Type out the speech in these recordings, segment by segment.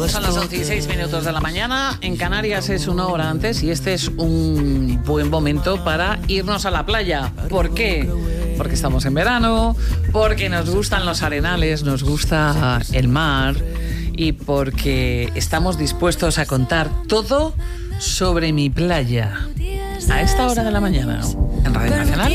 Son las 11:06 de la mañana. En Canarias es 1 hora antes y este es un buen momento para irnos a la playa. ¿Por qué? Porque estamos en verano, porque nos gustan los arenales, nos gusta el mar y porque estamos dispuestos a contar todo sobre mi playa. A esta hora de la mañana, en Radio Nacional.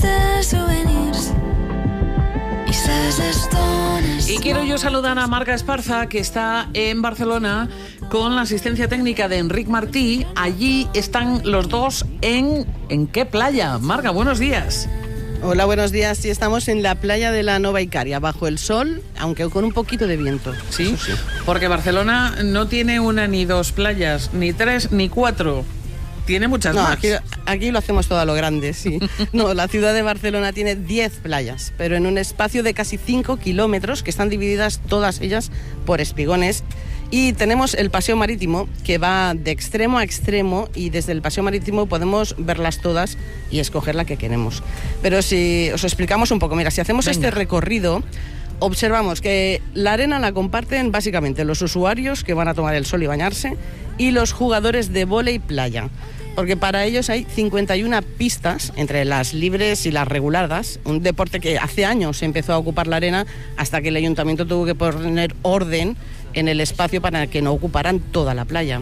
Y quiero yo saludar a Marga Esparza, que está en Barcelona con la asistencia técnica de Enric Martí. Allí están los dos ¿en qué playa? Marga, buenos días. Hola, buenos días. Sí, estamos en la playa de la Nova Icaria, bajo el sol, aunque con un poquito de viento. ¿Sí? Sí. Porque Barcelona no tiene una ni dos playas, ni tres ni cuatro. Tiene muchas más. Aquí lo hacemos todo a lo grande, sí. No, la ciudad de Barcelona tiene 10 playas, pero en un espacio de casi 5 kilómetros, que están divididas todas ellas por espigones. Y tenemos el paseo marítimo, que va de extremo a extremo, y desde el paseo marítimo podemos verlas todas y escoger la que queremos. Pero si os explicamos un poco, mira, si hacemos este recorrido, observamos que la arena la comparten básicamente los usuarios que van a tomar el sol y bañarse y los jugadores de vóley playa, porque para ellos hay 51 pistas entre las libres y las reguladas, un deporte que hace años se empezó a ocupar la arena hasta que el ayuntamiento tuvo que poner orden en el espacio para que no ocuparan toda la playa.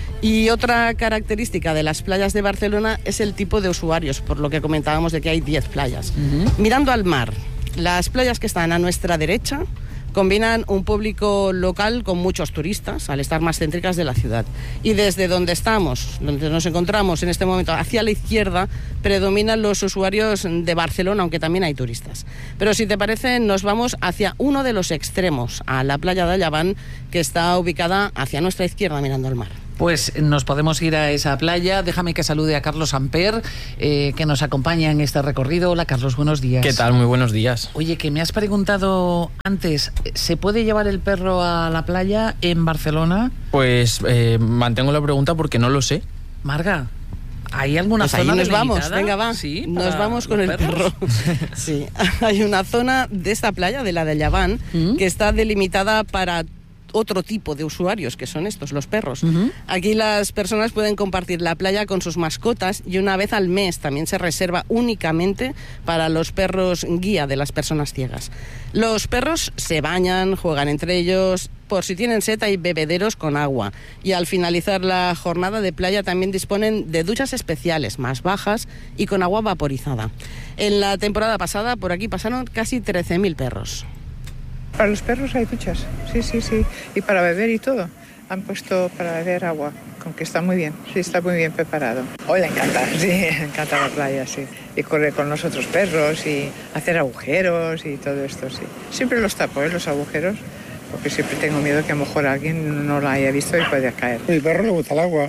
Y otra característica de las playas de Barcelona es el tipo de usuarios, por lo que comentábamos de que hay 10 playas. Mirando al mar, las playas que están a nuestra derecha combinan un público local con muchos turistas, al estar más céntricas de la ciudad. Y desde donde estamos, donde nos encontramos en este momento, hacia la izquierda, predominan los usuarios de Barcelona, aunque también hay turistas. Pero si te parece, nos vamos hacia uno de los extremos, a la playa de Allaván, que está ubicada hacia nuestra izquierda, mirando al mar. Pues nos podemos ir a esa playa. Déjame que salude a Carlos Amper, que nos acompaña en este recorrido. Hola, Carlos, buenos días. ¿Qué tal? Muy buenos días. Oye, que me has preguntado antes, ¿se puede llevar el perro a la playa en Barcelona? Pues mantengo la pregunta porque no lo sé. Marga, ¿hay alguna pues zona ahí nos delimitada? Vamos, venga, va. ¿Sí? Nos vamos con el perro. Sí, hay una zona de esta playa, de la de Allaván, que está delimitada para otro tipo de usuarios, que son estos, los perros. Aquí las personas pueden compartir la playa con sus mascotas y una vez al mes también se reserva únicamente para los perros guía de las personas ciegas. Los perros se bañan, juegan entre ellos. Por si tienen sed, hay bebederos con agua. Y al finalizar la jornada de playa también disponen de duchas especiales, más bajas y con agua vaporizada. En la temporada pasada, por aquí pasaron casi 13.000 perros. Para los perros hay duchas, sí. Y para beber y todo. Han puesto para beber agua, con que está muy bien. Sí, está muy bien preparado. Hoy le encanta, sí, le encanta la playa, sí. Y correr con los otros perros y hacer agujeros y todo esto, sí. Siempre los tapo, los agujeros, porque siempre tengo miedo que a lo mejor alguien no lo haya visto y pueda caer. A mi perro le gusta el agua,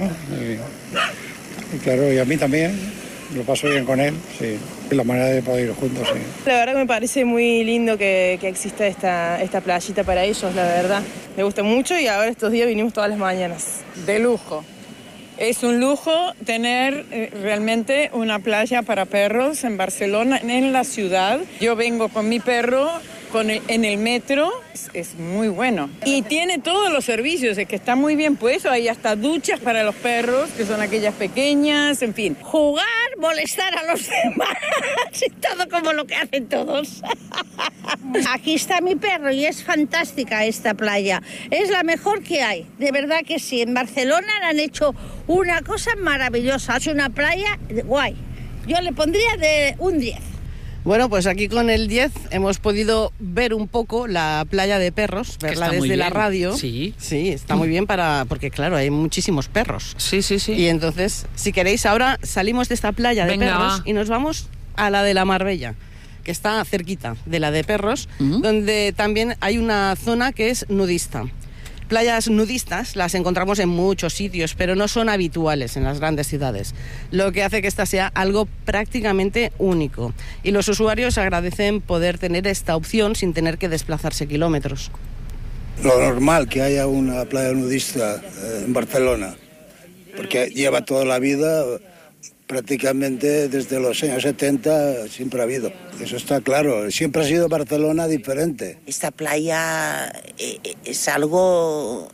y claro, y a mí también. Lo paso bien con él, sí. Y la manera de poder ir juntos, sí. La verdad que me parece muy lindo que exista esta playita para ellos, la verdad. Me gusta mucho y ahora estos días vinimos todas las mañanas. De lujo. Es un lujo tener realmente una playa para perros en Barcelona, en la ciudad. Yo vengo con mi perro en el metro, es muy bueno. Y tiene todos los servicios, es que está muy bien puesto. Hay hasta duchas para los perros, que son aquellas pequeñas, en fin. Jugar, molestar a los demás, y todo como lo que hacen todos. Aquí está mi perro y es fantástica esta playa. Es la mejor que hay, de verdad que sí. En Barcelona han hecho una cosa maravillosa. Es una playa guay. Yo le pondría de un 10. Bueno, pues aquí con el 10 hemos podido ver un poco la playa de perros, verla desde la radio. Sí. Sí, está muy bien porque claro, hay muchísimos perros. Sí. Y entonces, si queréis, ahora salimos de esta playa de perros y nos vamos a la de la Marbella, que está cerquita de la de perros, donde también hay una zona que es nudista. Playas nudistas las encontramos en muchos sitios, pero no son habituales en las grandes ciudades, lo que hace que esta sea algo prácticamente único. Y los usuarios agradecen poder tener esta opción sin tener que desplazarse kilómetros. Lo normal que haya una playa nudista en Barcelona, porque lleva toda la vida, prácticamente desde los años 70 siempre ha habido. Eso está claro, siempre ha sido Barcelona diferente. Esta playa es algo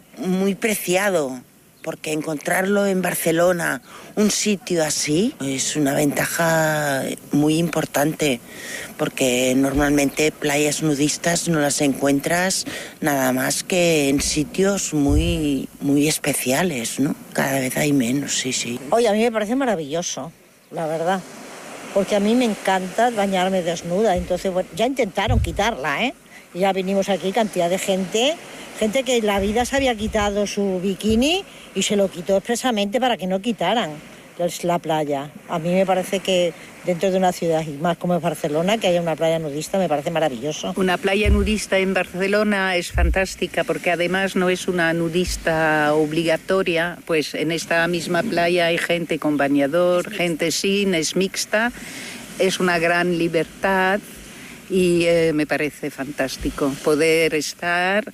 muy preciado, porque encontrarlo en Barcelona, un sitio así, es una ventaja muy importante, porque normalmente playas nudistas no las encuentras nada más que en sitios muy, muy especiales, ¿no? Cada vez hay menos, sí. Oye, a mí me parece maravilloso, la verdad, porque a mí me encanta bañarme desnuda, entonces bueno, ya intentaron quitarla, ¿eh? Ya vinimos aquí, cantidad de gente que en la vida se había quitado su bikini y se lo quitó expresamente para que no quitaran la playa. A mí me parece que dentro de una ciudad, y más como es Barcelona, que haya una playa nudista me parece maravilloso. Una playa nudista en Barcelona es fantástica porque además no es una nudista obligatoria, pues en esta misma playa hay gente con bañador, gente sin, es mixta, es una gran libertad y me parece fantástico poder estar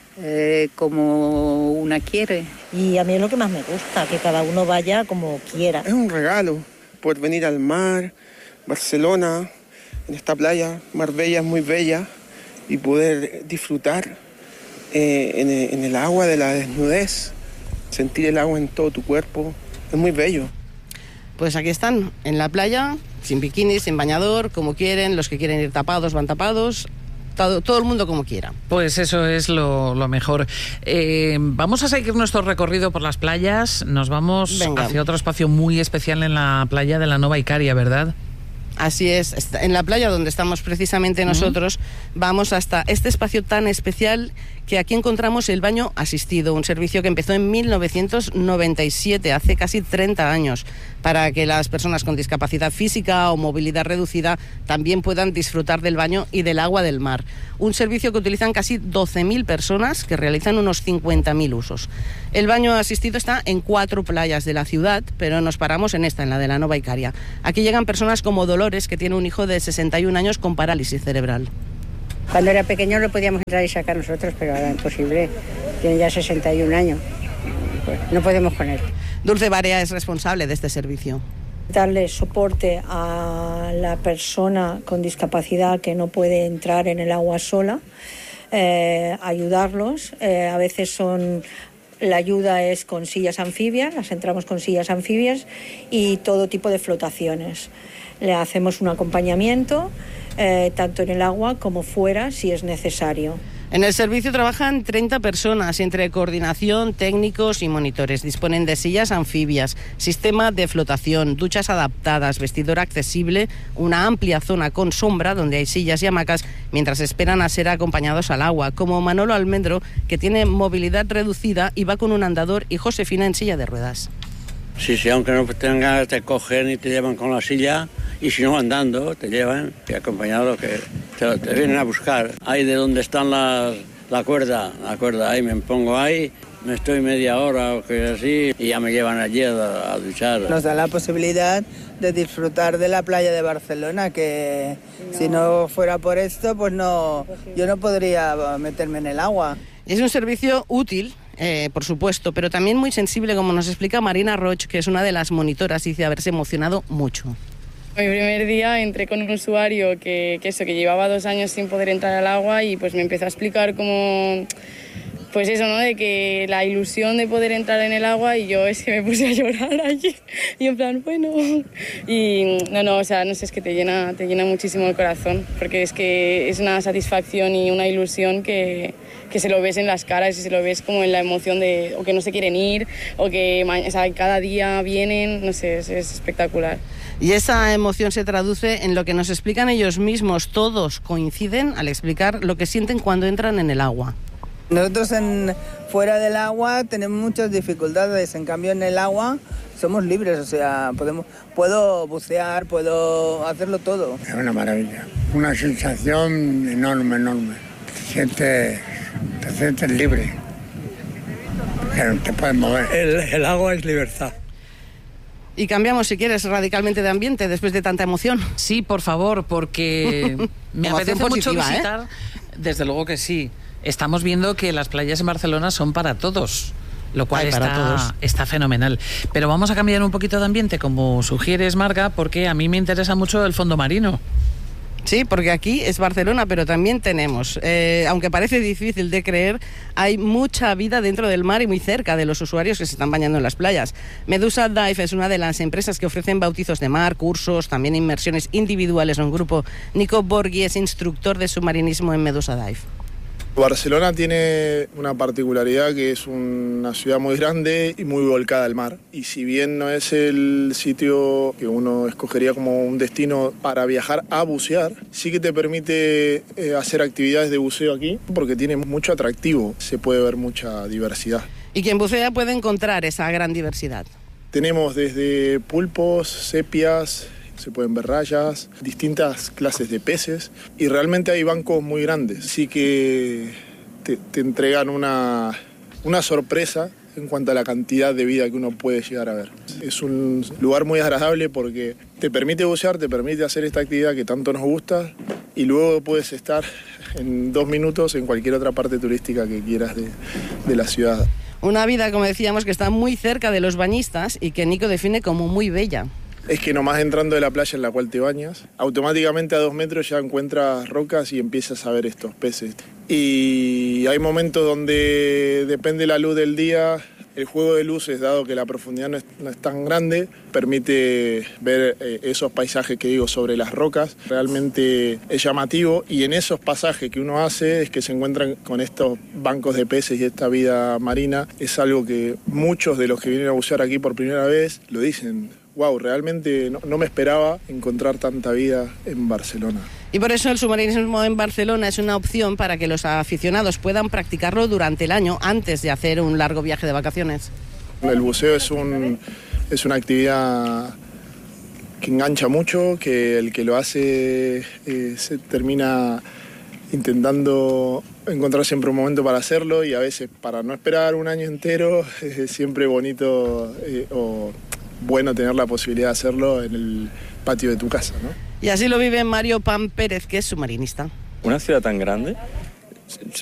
como una quiere. Y a mí es lo que más me gusta, que cada uno vaya como quiera. Es un regalo poder venir al mar, Barcelona, en esta playa, Marbella es muy bella, y poder disfrutar en el agua de la desnudez, sentir el agua en todo tu cuerpo, es muy bello. Pues aquí están, en la playa, sin bikini, sin bañador, como quieren, los que quieren ir tapados van tapados. Todo el mundo como quiera. Pues eso es lo mejor. Vamos a seguir nuestro recorrido por las playas. Nos vamos hacia otro espacio muy especial en la playa de la Nova Icaria, ¿verdad? Así es, en la playa donde estamos precisamente nosotros, vamos hasta este espacio tan especial que aquí encontramos el baño asistido, un servicio que empezó en 1997, hace casi 30 años, para que las personas con discapacidad física o movilidad reducida también puedan disfrutar del baño y del agua del mar. Un servicio que utilizan casi 12.000 personas que realizan unos 50.000 usos. El baño asistido está en 4 playas de la ciudad, pero nos paramos en esta, en la de la Nova Icaria. Aquí llegan personas como Dolores, que tiene un hijo de 61 años con parálisis cerebral. Cuando era pequeño lo podíamos entrar y sacar nosotros, pero ahora es imposible. Tiene ya 61 años. Pues no podemos con él. Dulce Barea es responsable de este servicio. Darle soporte a la persona con discapacidad que no puede entrar en el agua sola, ayudarlos. A veces la ayuda es con sillas anfibias, las entramos con sillas anfibias y todo tipo de flotaciones. Le hacemos un acompañamiento, tanto en el agua como fuera, si es necesario. En el servicio trabajan 30 personas, entre coordinación, técnicos y monitores. Disponen de sillas anfibias, sistema de flotación, duchas adaptadas, vestidor accesible, una amplia zona con sombra donde hay sillas y hamacas mientras esperan a ser acompañados al agua, como Manolo Almendro, que tiene movilidad reducida y va con un andador, y Josefina en silla de ruedas. Sí, aunque no tengas, te cogen y te llevan con la silla, y si no andando, te llevan y acompañado que te vienen a buscar. Ahí de donde están la cuerda, ahí me pongo ahí, me estoy media hora o que así, y ya me llevan allí a duchar. Nos da la posibilidad de disfrutar de la playa de Barcelona, que si no fuera por esto, pues yo no podría meterme en el agua. Es un servicio útil, por supuesto, pero también muy sensible, como nos explica Marina Roig, que es una de las monitoras, y dice haberse emocionado mucho. Mi primer día entré con un usuario que llevaba 2 años sin poder entrar al agua, y pues me empezó a explicar cómo, pues eso, ¿no? De que la ilusión de poder entrar en el agua, y yo es que me puse a llorar allí, y en plan, bueno, y o sea, no sé, es que te llena muchísimo el corazón, porque es que es una satisfacción y una ilusión que se lo ves en las caras y se lo ves como en la emoción de o que no se quieren ir o que cada día vienen, no sé, es espectacular. Y esa emoción se traduce en lo que nos explican ellos mismos. Todos coinciden al explicar lo que sienten cuando entran en el agua. Nosotros fuera del agua tenemos muchas dificultades, en cambio en el agua somos libres, o sea, puedo bucear, puedo hacerlo todo. Es una maravilla, una sensación enorme. Te sientes libre, que no te puedes mover. El agua es libertad. Y cambiamos, si quieres, radicalmente de ambiente después de tanta emoción. Sí, por favor, porque me apetece mucho visitar. Desde luego que sí. Estamos viendo que las playas en Barcelona son para todos, lo cual está fenomenal. Pero vamos a cambiar un poquito de ambiente, como sugieres, Marga, porque a mí me interesa mucho el fondo marino. Sí, porque aquí es Barcelona, pero también tenemos, aunque parece difícil de creer, hay mucha vida dentro del mar y muy cerca de los usuarios que se están bañando en las playas. Medusa Dive es una de las empresas que ofrecen bautizos de mar, cursos, también inmersiones individuales en grupo. Nico Borghi es instructor de submarinismo en Medusa Dive. Barcelona tiene una particularidad que es una ciudad muy grande y muy volcada al mar. Y si bien no es el sitio que uno escogería como un destino para viajar a bucear, sí que te permite hacer actividades de buceo aquí porque tiene mucho atractivo, se puede ver mucha diversidad. Y quien bucea puede encontrar esa gran diversidad. Tenemos desde pulpos, sepias, se pueden ver rayas, distintas clases de peces y realmente hay bancos muy grandes. Sí que te entregan una sorpresa en cuanto a la cantidad de vida que uno puede llegar a ver. Es un lugar muy agradable porque te permite bucear, te permite hacer esta actividad que tanto nos gusta y luego puedes estar en 2 minutos en cualquier otra parte turística que quieras de la ciudad. Una vida, como decíamos, que está muy cerca de los bañistas y que Nico define como muy bella. Es que nomás entrando de la playa en la cual te bañas, automáticamente a 2 metros ya encuentras rocas y empiezas a ver estos peces. Y hay momentos donde depende la luz del día, el juego de luces, dado que la profundidad no es tan grande, permite ver esos paisajes que digo sobre las rocas. Realmente es llamativo y en esos pasajes que uno hace es que se encuentran con estos bancos de peces y esta vida marina. Es algo que muchos de los que vienen a bucear aquí por primera vez lo dicen. Wow, realmente no me esperaba encontrar tanta vida en Barcelona. Y por eso el submarinismo en Barcelona es una opción para que los aficionados puedan practicarlo durante el año antes de hacer un largo viaje de vacaciones. El buceo es una actividad que engancha mucho, que el que lo hace se termina intentando encontrar siempre un momento para hacerlo y a veces para no esperar un año entero es siempre bonito o bueno tener la posibilidad de hacerlo en el patio de tu casa, ¿no? Y así lo vive Mario Pan Pérez, que es submarinista. Una ciudad tan grande